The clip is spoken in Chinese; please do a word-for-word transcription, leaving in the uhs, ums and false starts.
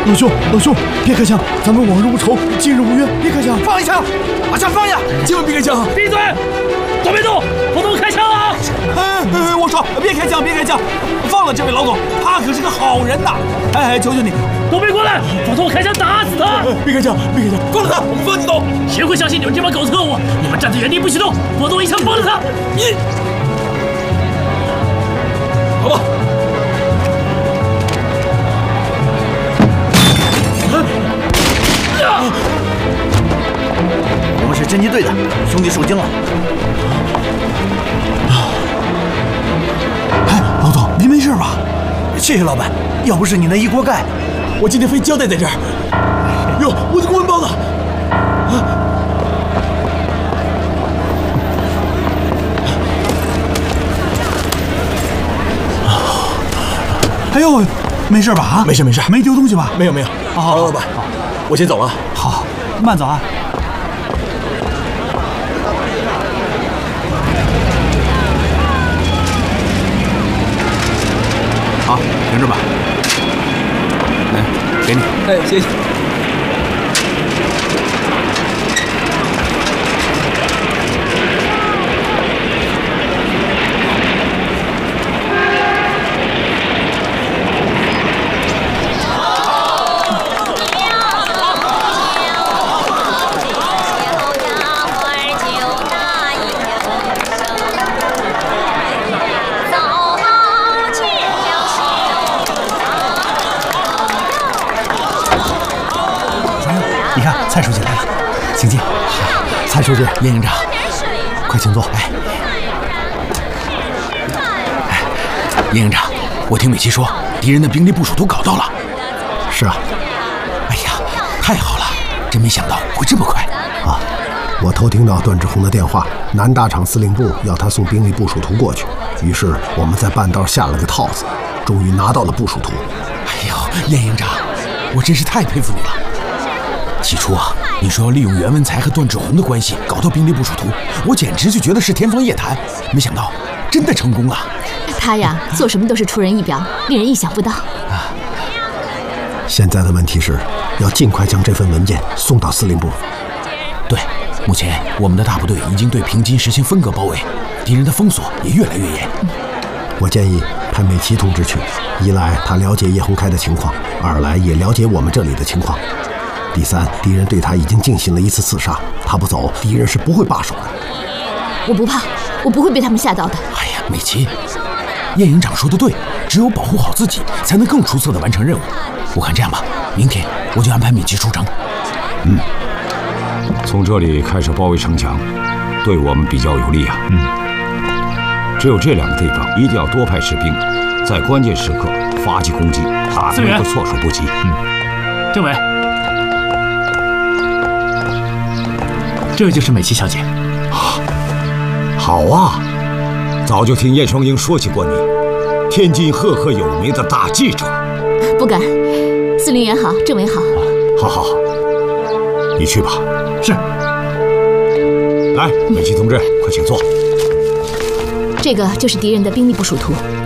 老兄，老兄，别开枪！咱们往日无仇，今日无冤，别开枪！ 放一枪，把枪放下！ 千万别开枪！ 闭嘴！都别动，不动开枪啊！ 哎哎，我说别开枪，别开枪，放了这位老总，他可是个好人呐！哎哎，求求你， 都别过来！否则我开枪打死他！ 别开枪，别开枪！ 放了他，我们放你走！ 谁会相信你们这帮狗特务？你们站在原地不许动，否则我一枪崩了他！ 你，好吧。 我们是侦缉队的，兄弟受惊了。 哎，老总，您没事吧？ 谢谢老板，要不是你那一锅盖， 我今天非交代在这儿。哟，我的公文包呢？啊！哎呦，没事吧？啊， 没事没事， 没丢东西吧？ 没有没有。好，老板，我先走了。 好，慢走啊。 好，停着吧。来，给你。 哎，谢谢。 蔡书记来了，请进。蔡书记，叶营长，快请坐。哎， 哎，叶营长，我听美琪说，敌人的兵力部署图搞到了。 是啊。 哎呀，太好了，真没想到会这么快啊！我偷听到段志宏的电话，南大厂司令部要他送兵力部署图过去，于是我们在半道下了个套子，终于拿到了部署图。 哎呦，叶营长，我真是太佩服你了。起初啊，你说要利用袁文才和段志宏的关系搞到兵力部署图，我简直就觉得是天方夜谭。没想到真的成功了。 他呀，做什么都是出人意表，令人意想不到。啊， 现在的问题是要尽快将这份文件送到司令部。 对，目前我们的大部队已经对平津实行分割包围，敌人的封锁也越来越严。 嗯，我建议派美琪同志去，一来他了解叶洪开的情况，二来也了解我们这里的情况。第三，敌人对他已经进行了一次刺杀，他不走，敌人是不会罢手的。 我不怕，我不会被他们吓到的。 哎呀，美琪，叶营长说的对，只有保护好自己，才能更出色的完成任务。我看这样吧，明天我就安排美琪出城。 嗯，从这里开始包围城墙，对我们比较有利啊。 嗯， 只有这两个地方一定要多派士兵，在关键时刻发起攻击，打他们会措手不及。 嗯，政委。这就是美琪小姐。 啊，好啊！早就听叶双英说起过你，天津赫赫有名的大记者。 不敢，司令员好，政委好。 好好好，你去吧。 是。 来，美琪同志，快请坐。 这个就是敌人的兵力部署图。